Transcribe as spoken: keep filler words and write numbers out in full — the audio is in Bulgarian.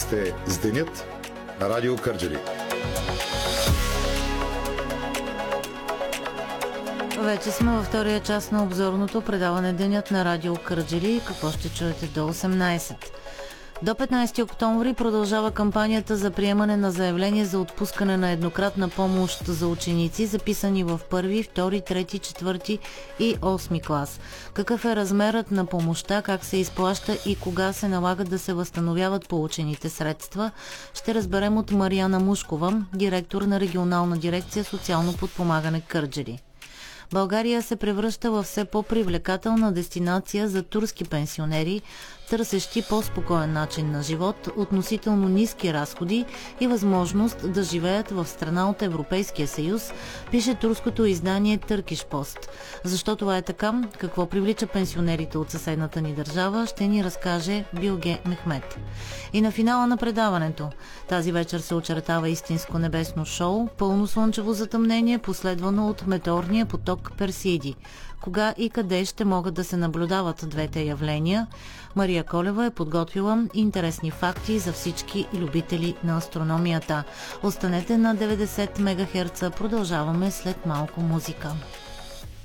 сте с Денят на Радио Кърджали. Вече сме във втория част на обзорното предаване Денят на Радио Кърджали. Какво ще чуете до осемнайсет? До петнайсети октомври продължава кампанията за приемане на заявление за отпускане на еднократна помощ за ученици, записани в първи, втори, трети, четвърти и осми клас. Какъв е размерът на помощта, как се изплаща и кога се налага да се възстановяват получените средства, ще разберем от Мариана Мушкова, директор на регионална дирекция социално подпомагане Кърджали. България се превръща във все по-привлекателна дестинация за турски пенсионери, търсещи по-спокоен начин на живот, относително ниски разходи и възможност да живеят в страна от Европейския съюз, пише турското издание Turkish Post. Защо това е така? Какво привлича пенсионерите от съседната ни държава? Ще ни разкаже Билге Мехмет. И на финала на предаването. Тази вечер се очертава истинско небесно шоу, пълно слънчево затъмнение, последвано от метеорния поток Персиди. Кога и къде ще могат да се наблюдават двете явления? Мария Колева е подготвила интересни факти за всички любители на астрономията. Останете на деветдесет мегахерца, продължаваме след малко музика.